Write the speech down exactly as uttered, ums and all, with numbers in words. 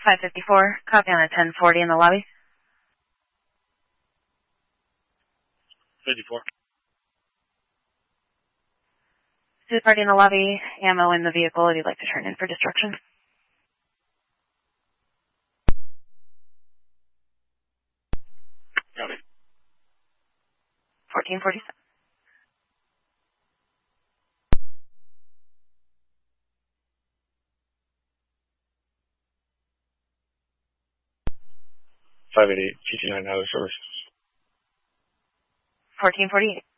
five fifty-four, copy on a ten forty in the lobby. fifty-four. To the party in the lobby, ammo in the vehicle if you'd like to turn in for destruction. Copy. fourteen forty-seven. five eighty-eight, G T nine, out of service. fourteen forty-eight.